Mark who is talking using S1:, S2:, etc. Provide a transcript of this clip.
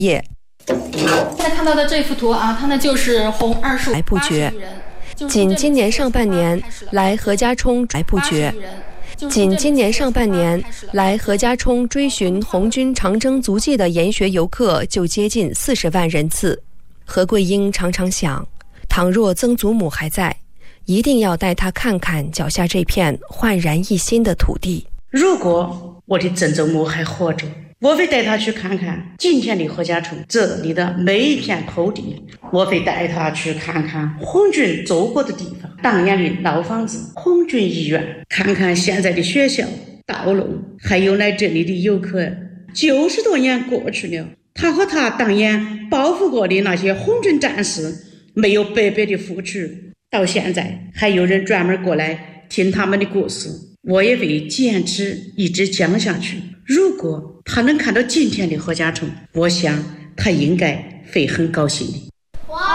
S1: 业。
S2: 现在看到的这幅图啊，它呢就是红25
S1: 来不绝。仅今年上半年来何家冲来不绝。仅今年上半年来何家冲追寻红军长征足迹的研学游客就接近40万人次。何桂英常常想，倘若曾祖母还在，一定要带她看看脚下这片焕然一新的土地。
S3: 如果我的曾祖母还活着，我会带她去看看今天的何家冲这里的每一片土地，我会带她去看看红军走过的地方，当年的老房子、红军医院，看看现在的学校、道路，还有来这里的游客。90多年过去了，他和他当年保护过的那些红军战士没有白白的付出，到现在还有人专门过来听他们的故事，我也会坚持一直讲下去。如果他能看到今天的何家冲，我想他应该会很高兴的。